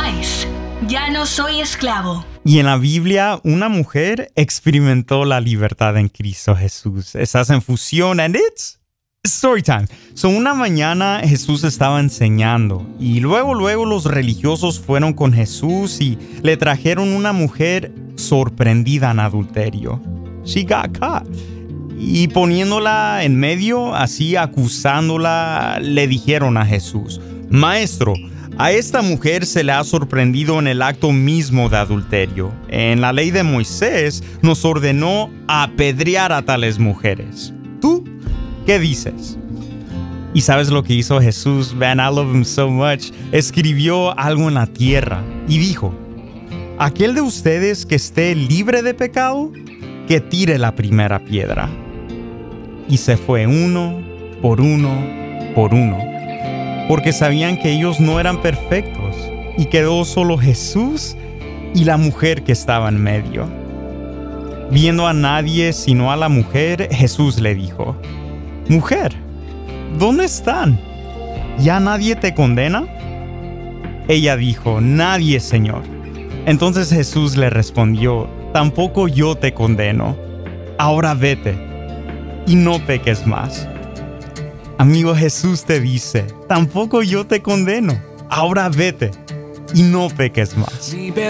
es. Ya no soy esclavo. Y en la Biblia, una mujer experimentó la libertad en Cristo Jesús. Estás en Fusión and it's story time. Una mañana Jesús estaba enseñando y luego los religiosos fueron con Jesús y le trajeron una mujer sorprendida en adulterio. She got caught. Y poniéndola en medio, así acusándola, le dijeron a Jesús: Maestro, a esta mujer se le ha sorprendido en el acto mismo de adulterio. En la ley de Moisés nos ordenó apedrear a tales mujeres. ¿Tú qué dices? ¿Y sabes lo que hizo Jesús? Man, I love him so much. Escribió algo en la tierra y dijo: aquel de ustedes que esté libre de pecado, que tire la primera piedra. Y se fue uno por uno, porque sabían que ellos no eran perfectos, y quedó solo Jesús y la mujer que estaba en medio. Viendo a nadie sino a la mujer, Jesús le dijo: Mujer, ¿dónde están? ¿Ya nadie te condena? Ella dijo: Nadie, Señor. Entonces Jesús le respondió: Tampoco yo te condeno. Ahora vete y no peques más. Amigo, Jesús te dice: tampoco yo te condeno. Ahora vete y no peques más.